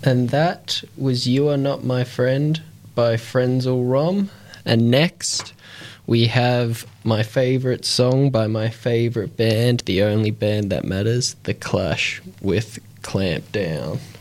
And that was You Are Not My Friend by Frenzal Rom. And next, we have my favourite song by my favourite band, the only band that matters, The Clash, with Clamp Down.